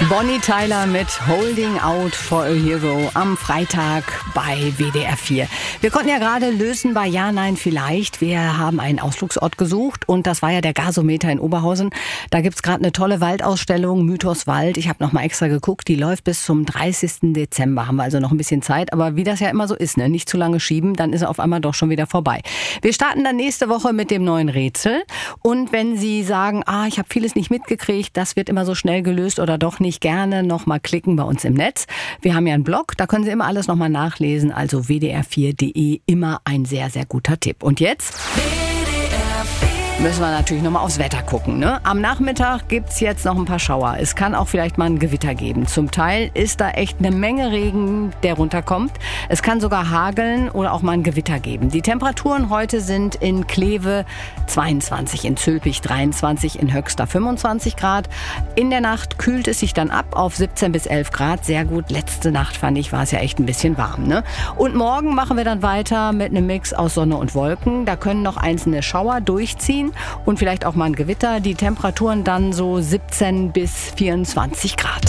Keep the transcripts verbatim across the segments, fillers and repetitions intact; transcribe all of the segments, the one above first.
Bonnie Tyler mit Holding Out for a Hero am Freitag bei W D R vier. Wir konnten ja gerade lösen bei Ja, Nein, Vielleicht. Wir haben einen Ausflugsort gesucht und das war ja der Gasometer in Oberhausen. Da gibt's gerade eine tolle Waldausstellung, Mythos Wald. Ich habe noch mal extra geguckt, die läuft bis zum dreißigsten Dezember. Haben wir also noch ein bisschen Zeit, aber wie das ja immer so ist, ne? Nicht zu lange schieben, dann ist er auf einmal doch schon wieder vorbei. Wir starten dann nächste Woche mit dem neuen Rätsel und wenn Sie sagen, ah, ich habe vieles nicht mitgekriegt, das wird immer so schnell gelöst oder doch nicht, gerne noch mal klicken bei uns im Netz. Wir haben ja einen Blog, da können Sie immer alles noch mal nachlesen, also w d r vier punkt d e, immer ein sehr, sehr guter Tipp. Und jetzt müssen wir natürlich noch mal aufs Wetter gucken, ne? Am Nachmittag gibt's jetzt noch ein paar Schauer. Es kann auch vielleicht mal ein Gewitter geben. Zum Teil ist da echt eine Menge Regen, der runterkommt. Es kann sogar hageln oder auch mal ein Gewitter geben. Die Temperaturen heute sind in Kleve zweiundzwanzig, in Zülpich dreiundzwanzig, in Höxter fünfundzwanzig Grad. In der Nacht kühlt es sich dann ab auf siebzehn bis elf Grad. Sehr gut. Letzte Nacht, fand ich, war es ja echt ein bisschen warm, ne? Und morgen machen wir dann weiter mit einem Mix aus Sonne und Wolken. Da können noch einzelne Schauer durchziehen. Und vielleicht auch mal ein Gewitter. Die Temperaturen dann so siebzehn bis vierundzwanzig Grad.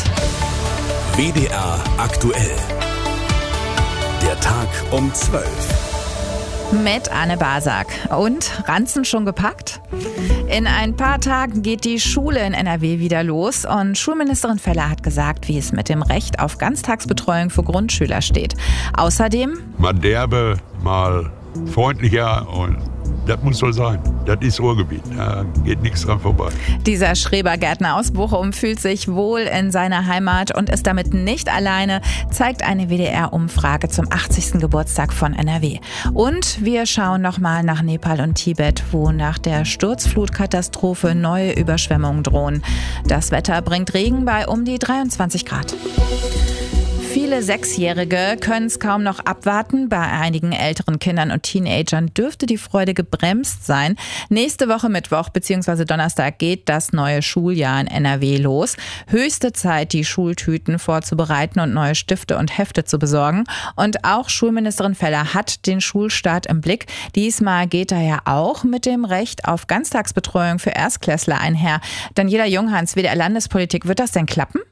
W D R aktuell. Der Tag um zwölf. Mit Anne Basak. Und Ranzen schon gepackt? In ein paar Tagen geht die Schule in N R W wieder los und Schulministerin Feller hat gesagt, wie es mit dem Recht auf Ganztagsbetreuung für Grundschüler steht. Außerdem: Mal derbe, mal freundlicher und das muss so sein. Das ist Ruhrgebiet. Da geht nichts dran vorbei. Dieser Schrebergärtner aus Bochum fühlt sich wohl in seiner Heimat und ist damit nicht alleine, zeigt eine W D R-Umfrage zum achtzigsten Geburtstag von N R W. Und wir schauen nochmal nach Nepal und Tibet, wo nach der Sturzflutkatastrophe neue Überschwemmungen drohen. Das Wetter bringt Regen bei um die dreiundzwanzig Grad. Viele Sechsjährige können es kaum noch abwarten. Bei einigen älteren Kindern und Teenagern dürfte die Freude gebremst sein. Nächste Woche Mittwoch bzw. Donnerstag geht das neue Schuljahr in N R W los. Höchste Zeit, die Schultüten vorzubereiten und neue Stifte und Hefte zu besorgen. Und auch Schulministerin Feller hat den Schulstart im Blick. Diesmal geht er ja auch mit dem Recht auf Ganztagsbetreuung für Erstklässler einher. Daniela Junghans, W D R Landespolitik, wird das denn klappen?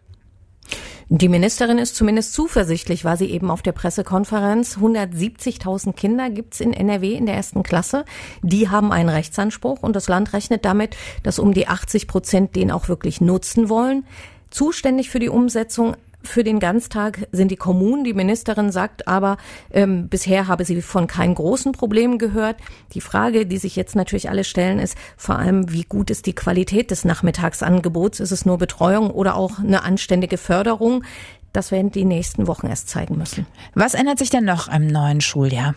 Die Ministerin ist zumindest zuversichtlich, war sie eben auf der Pressekonferenz. hundertsiebzigtausend Kinder gibt's in N R W in der ersten Klasse. Die haben einen Rechtsanspruch und das Land rechnet damit, dass um die achtzig Prozent den auch wirklich nutzen wollen. Zuständig für die Umsetzung für den Ganztag sind die Kommunen. Die Ministerin sagt aber, ähm, bisher habe sie von keinen großen Problemen gehört. Die Frage, die sich jetzt natürlich alle stellen, ist vor allem, wie gut ist die Qualität des Nachmittagsangebots? Ist es nur Betreuung oder auch eine anständige Förderung? Das werden die nächsten Wochen erst zeigen müssen. Was ändert sich denn noch im neuen Schuljahr?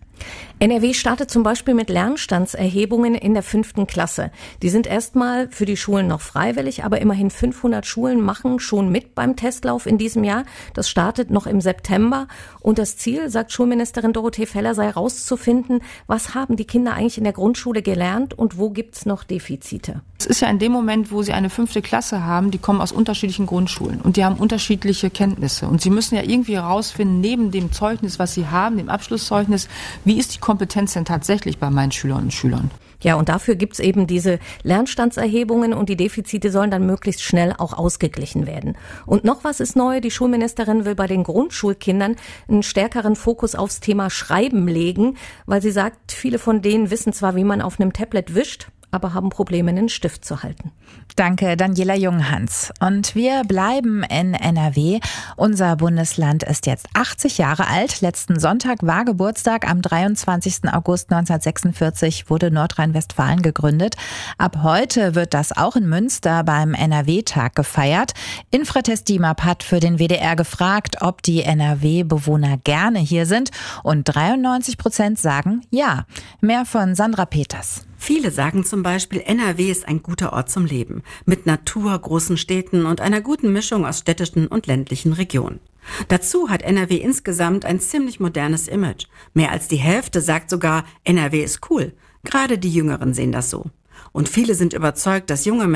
N R W startet zum Beispiel mit Lernstandserhebungen in der fünften Klasse. Die sind erstmal für die Schulen noch freiwillig, aber immerhin fünfhundert Schulen machen schon mit beim Testlauf in diesem Jahr. Das startet noch im September. Und das Ziel, sagt Schulministerin Dorothee Feller, sei herauszufinden, was haben die Kinder eigentlich in der Grundschule gelernt und wo gibt's noch Defizite. Es ist ja in dem Moment, wo sie eine fünfte Klasse haben, die kommen aus unterschiedlichen Grundschulen und die haben unterschiedliche Kenntnisse. Und sie müssen ja irgendwie herausfinden, neben dem Zeugnis, was sie haben, dem Abschlusszeugnis, wie ist die Kompetenz denn tatsächlich bei meinen Schülerinnen und Schülern? Ja, und dafür gibt's eben diese Lernstandserhebungen und die Defizite sollen dann möglichst schnell auch ausgeglichen werden. Und noch was ist neu, die Schulministerin will bei den Grundschulkindern einen stärkeren Fokus aufs Thema Schreiben legen, weil sie sagt, viele von denen wissen zwar, wie man auf einem Tablet wischt, aber haben Probleme, einen Stift zu halten. Danke, Daniela Junghans. Und wir bleiben in N R W. Unser Bundesland ist jetzt achtzig Jahre alt. Letzten Sonntag war Geburtstag. Am dreiundzwanzigsten August neunzehnhundertsechsundvierzig wurde Nordrhein-Westfalen gegründet. Ab heute wird das auch in Münster beim N R W-Tag gefeiert. Infratest DIMAP hat für den W D R gefragt, ob die N R W-Bewohner gerne hier sind. Und dreiundneunzig Prozent sagen ja. Mehr von Sandra Peters. Viele sagen zum Beispiel, N R W ist ein guter Ort zum Leben. Mit Natur, großen Städten und einer guten Mischung aus städtischen und ländlichen Regionen. Dazu hat N R W insgesamt ein ziemlich modernes Image. Mehr als die Hälfte sagt sogar, N R W ist cool. Gerade die Jüngeren sehen das so. Und viele sind überzeugt, dass junge Menschen